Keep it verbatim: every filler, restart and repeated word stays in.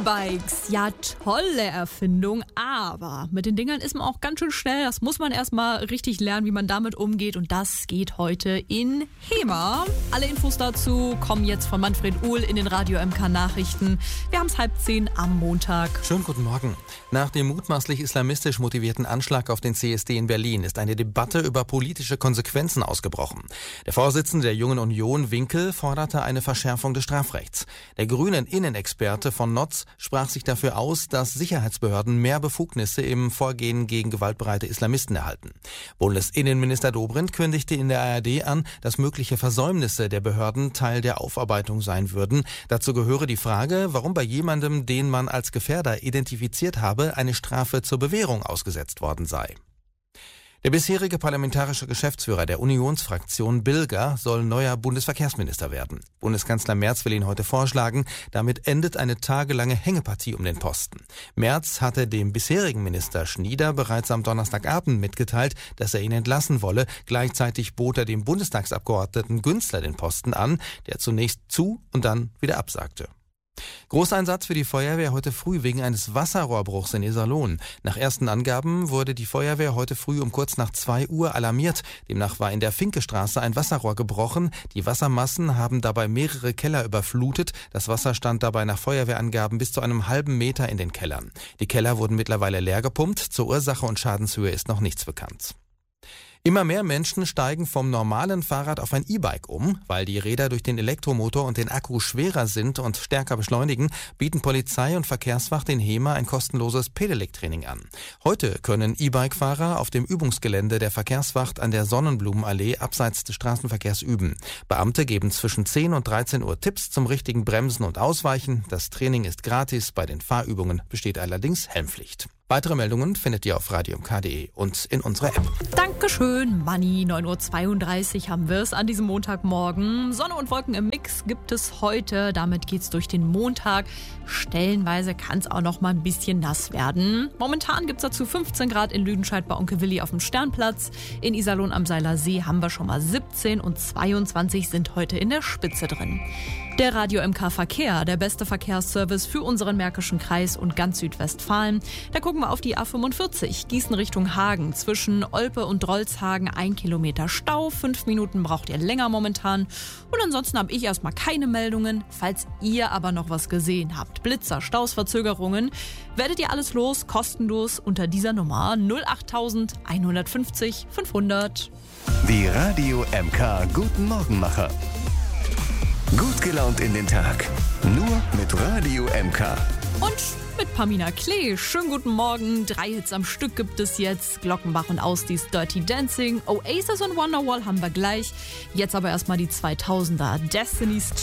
E-Bikes, ja tolle Erfindung, aber mit den Dingern ist man auch ganz schön schnell. Das muss man erstmal richtig lernen, wie man damit umgeht, und das geht heute in HEMA. Alle Infos dazu kommen jetzt von Manfred Uhl in den Radio M K Nachrichten. Wir haben es halb zehn am Montag. Schönen guten Morgen. Nach dem mutmaßlich islamistisch motivierten Anschlag auf den C S D in Berlin ist eine Debatte über politische Konsequenzen ausgebrochen. Der Vorsitzende der Jungen Union, Winkel, forderte eine Verschärfung des Strafrechts. Der grünen Innenexperte von Notz sprach sich dafür aus, dass Sicherheitsbehörden mehr Befugnisse im Vorgehen gegen gewaltbereite Islamisten erhalten. Bundesinnenminister Dobrindt kündigte in der A R D an, dass mögliche Versäumnisse der Behörden Teil der Aufarbeitung sein würden. Dazu gehöre die Frage, warum bei jemandem, den man als Gefährder identifiziert habe, eine Strafe zur Bewährung ausgesetzt worden sei. Der bisherige parlamentarische Geschäftsführer der Unionsfraktion Bilger soll neuer Bundesverkehrsminister werden. Bundeskanzler Merz will ihn heute vorschlagen. Damit endet eine tagelange Hängepartie um den Posten. Merz hatte dem bisherigen Minister Schnieder bereits am Donnerstagabend mitgeteilt, dass er ihn entlassen wolle. Gleichzeitig bot er dem Bundestagsabgeordneten Günzler den Posten an, der zunächst zu und dann wieder absagte. Großeinsatz für die Feuerwehr heute früh wegen eines Wasserrohrbruchs in Iserlohn. Nach ersten Angaben wurde die Feuerwehr heute früh um kurz nach zwei Uhr alarmiert. Demnach war in der Finkestraße ein Wasserrohr gebrochen. Die Wassermassen haben dabei mehrere Keller überflutet. Das Wasser stand dabei nach Feuerwehrangaben bis zu einem halben Meter in den Kellern. Die Keller wurden mittlerweile leer gepumpt. Zur Ursache und Schadenshöhe ist noch nichts bekannt. Immer mehr Menschen steigen vom normalen Fahrrad auf ein E-Bike um. Weil die Räder durch den Elektromotor und den Akku schwerer sind und stärker beschleunigen, bieten Polizei und Verkehrswacht in HEMA ein kostenloses Pedelec-Training an. Heute können E-Bike-Fahrer auf dem Übungsgelände der Verkehrswacht an der Sonnenblumenallee abseits des Straßenverkehrs üben. Beamte geben zwischen zehn und dreizehn Uhr Tipps zum richtigen Bremsen und Ausweichen. Das Training ist gratis, bei den Fahrübungen besteht allerdings Helmpflicht. Weitere Meldungen findet ihr auf radio m k punkt de und in unserer App. Dankeschön, Manni. neun Uhr zweiunddreißig haben wir es an diesem Montagmorgen. Sonne und Wolken im Mix gibt es heute. Damit geht's durch den Montag. Stellenweise kann es auch noch mal ein bisschen nass werden. Momentan gibt es dazu fünfzehn Grad in Lüdenscheid bei Onkel Willi auf dem Sternplatz. In Iserlohn am Seiler See haben wir schon mal siebzehn und zweiundzwanzig sind heute in der Spitze drin. Der Radio M K Verkehr, der beste Verkehrsservice für unseren Märkischen Kreis und ganz Südwestfalen. Da gucken wir auf die A fünfundvierzig, Gießen Richtung Hagen. Zwischen Olpe und Drolshagen ein Kilometer Stau. Fünf Minuten braucht ihr länger momentan. Und ansonsten habe ich erstmal keine Meldungen. Falls ihr aber noch was gesehen habt, Blitzer, Staus, Verzögerungen, werdet ihr alles los, kostenlos unter dieser Nummer null acht eins fünf null fünfhundert. Die Radio M K Guten Morgenmacher. Gut gelaunt in den Tag. Nur mit Radio M K. Und mit Pamina Klee. Schönen guten Morgen. Drei Hits am Stück gibt es jetzt. Glockenbach und Austies Dirty Dancing. Oasis und Wonderwall haben wir gleich. Jetzt aber erstmal die zweitausender. Destiny's